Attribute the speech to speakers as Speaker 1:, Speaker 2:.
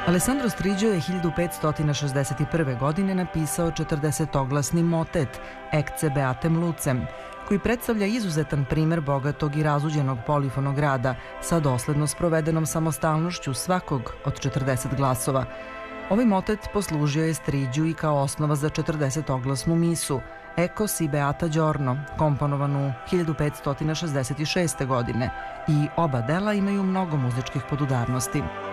Speaker 1: Alessandro Striđo je 1561. godine napisao 40-oglasni motet Ecce Beatem Lucem, koji predstavlja izuzetan primer bogatog i razuđenog polifonog rada sa dosledno sprovedenom samostalnošću svakog od 40 glasova. Ovaj motet poslužio je Striđu i kao osnova za 40-oglasnu misu Ecco si Beata Giorno, komponovanu 1566. godine, i oba dela imaju mnogo muzičkih podudarnosti.